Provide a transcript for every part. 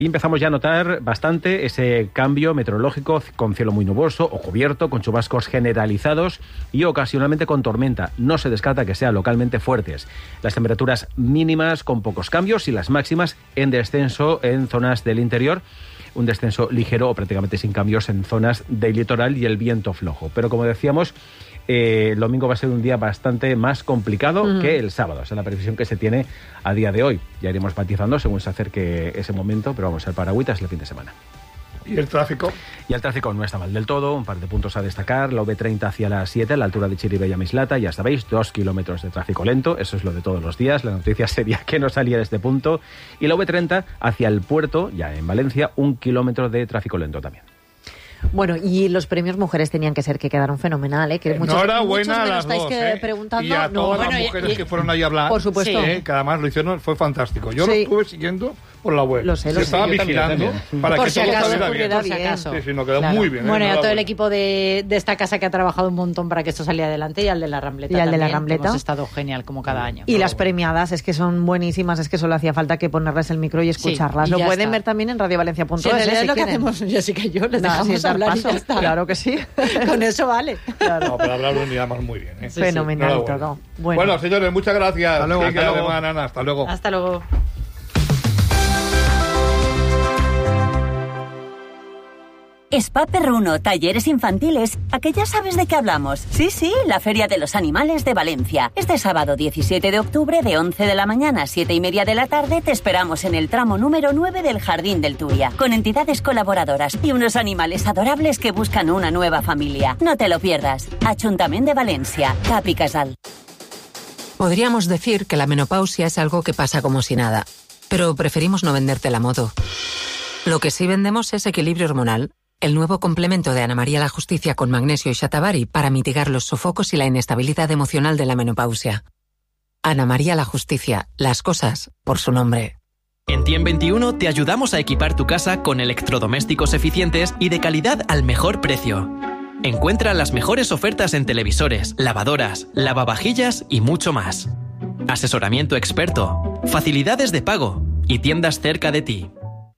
Y empezamos ya a notar bastante ese cambio meteorológico con cielo muy nuboso o cubierto, con chubascos generalizados y ocasionalmente con tormenta. No se descarta que sean localmente fuertes. Las temperaturas mínimas con pocos cambios y las máximas en descenso en zonas del interior. Un descenso ligero o prácticamente sin cambios en zonas del litoral y el viento flojo. Pero como decíamos, el domingo va a ser un día bastante más complicado que el sábado. Esa es la previsión que se tiene a día de hoy. Ya iremos matizando según se acerque ese momento, pero vamos a ser paragüitas el fin de semana. ¿Y el tráfico? Y el tráfico no está mal del todo. Un par de puntos a destacar. La V30 hacia la 7, a la altura de Chiribella Mislata. Ya sabéis, 2 kilómetros de tráfico lento. Eso es lo de todos los días. La noticia sería que no salía de este punto. Y la V30 hacia el puerto, ya en Valencia, 1 kilómetro de tráfico lento también. Bueno, y los premios mujeres tenían que ser que quedaron fenomenal, ¿eh? Que enhorabuena a las dos, preguntando. Y a todas las mujeres que fueron ahí a hablar. Por supuesto. Que además lo hicieron, fue fantástico. Yo lo estuve siguiendo por la web. Lo sé. Estaba vigilando para por que si todo acaso, saliera bien. por si acaso. Sí, no quedó muy bien. Bueno, y a todo el equipo de esta casa que ha trabajado un montón para que esto saliera adelante, y al de la Rambleta también, hemos estado genial como cada año. Y las premiadas es que son buenísimas, es que solo hacía falta que ponerles el micro y escucharlas. Sí, y lo pueden está. ver también en radiovalencia.es. Sí, en realidad es lo que hacemos Jessica y yo, les dejamos hablar y ya está. Claro que sí. Con eso vale. Claro. No, pero hablar un idioma muy bien. Sí, fenomenal todo. Bueno, señores, muchas gracias. Hasta luego. Hasta luego. Hasta luego. Spa Perruno, talleres infantiles. ¿A que ya sabes de qué hablamos? Sí, la Feria de los Animales de Valencia. Este sábado 17 de octubre, de 11 de la mañana a 7:30 de la tarde, te esperamos en el tramo número 9 del Jardín del Túria, con entidades colaboradoras y unos animales adorables que buscan una nueva familia. No te lo pierdas. Ayuntamiento de Valencia, Cap i Casal. Podríamos decir que la menopausia es algo que pasa como si nada, pero preferimos no venderte la moto. Lo que sí vendemos es equilibrio hormonal, el nuevo complemento de Ana María la Justicia con magnesio y shatavari para mitigar los sofocos y la inestabilidad emocional de la menopausia. Ana María la Justicia, las cosas por su nombre. En Tiem21 te ayudamos a equipar tu casa con electrodomésticos eficientes y de calidad al mejor precio. Encuentra las mejores ofertas en televisores, lavadoras, lavavajillas y mucho más. Asesoramiento experto, facilidades de pago y tiendas cerca de ti.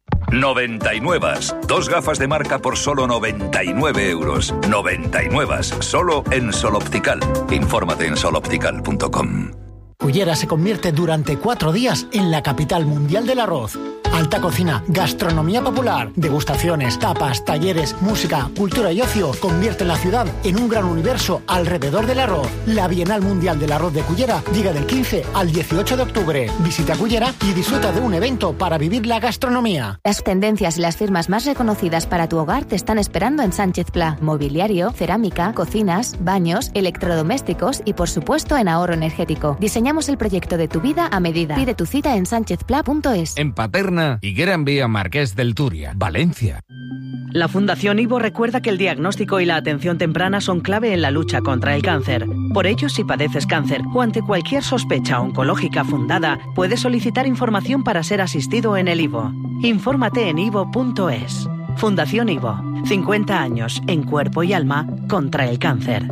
99. 2 gafas de marca por solo 99 euros. 99. Solo en Sol Optical. Infórmate en soloptical.com. Cullera se convierte durante 4 días en la capital mundial del arroz. Alta cocina, gastronomía popular, degustaciones, tapas, talleres, música, cultura y ocio convierten la ciudad en un gran universo alrededor del arroz. La Bienal Mundial del Arroz de Cullera llega del 15 al 18 de octubre. Visita Cullera y disfruta de un evento para vivir la gastronomía. Las tendencias y las firmas más reconocidas para tu hogar te están esperando en Sánchez Pla. Mobiliario, cerámica, cocinas, baños, electrodomésticos y por supuesto en ahorro energético. Diseñamos el proyecto de tu vida a medida. Pide tu cita en sanchezpla.es. En Paterna, Higuera Vía Marqués del Túria, Valencia. La Fundación Ivo recuerda que el diagnóstico y la atención temprana son clave en la lucha contra el cáncer. Por ello, si padeces cáncer o ante cualquier sospecha oncológica fundada, puedes solicitar información para ser asistido en el Ivo. Infórmate en ivo.es. Fundación Ivo. 50 años en cuerpo y alma contra el cáncer.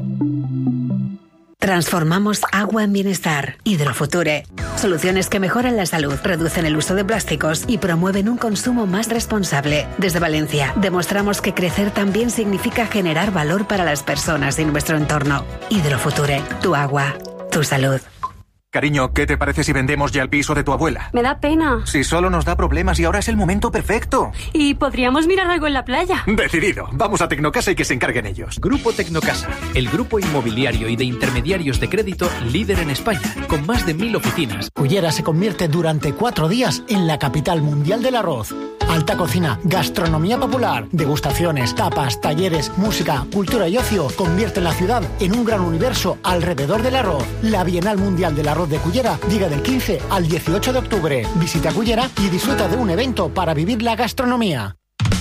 Transformamos agua en bienestar. Hidrofuture. Soluciones que mejoran la salud, reducen el uso de plásticos y promueven un consumo más responsable. Desde Valencia, demostramos que crecer también significa generar valor para las personas y nuestro entorno. Hidrofuture. Tu agua. Tu salud. Cariño, ¿qué te parece si vendemos ya el piso de tu abuela? Me da pena. Si solo nos da problemas y ahora es el momento perfecto. Y podríamos mirar algo en la playa. Decidido. Vamos a Tecnocasa y que se encarguen ellos. Grupo Tecnocasa, el grupo inmobiliario y de intermediarios de crédito líder en España, con más de 1000 oficinas. Cullera se convierte durante 4 días en la capital mundial del arroz. Alta cocina, gastronomía popular, degustaciones, tapas, talleres, música, cultura y ocio convierten la ciudad en un gran universo alrededor del arroz. La Bienal Mundial del Arroz de Cullera llega del 15 al 18 de octubre. Visita Cullera y disfruta de un evento para vivir la gastronomía.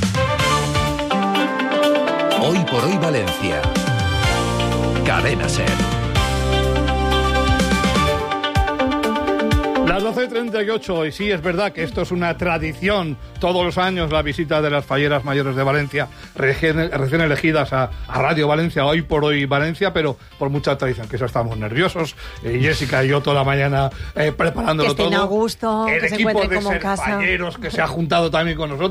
Hoy por hoy Valencia. Cadena SER. Las Las 12:38, y sí, es verdad que esto es una tradición, todos los años la visita de las falleras mayores de Valencia, recién elegidas a Radio Valencia, hoy por hoy Valencia, pero por mucha tradición, que eso estamos nerviosos, Jessica y yo toda la mañana preparándolo todo. Que estén a gusto, el que se equipo encuentren de como en casa. falleros que se ha juntado también con nosotros.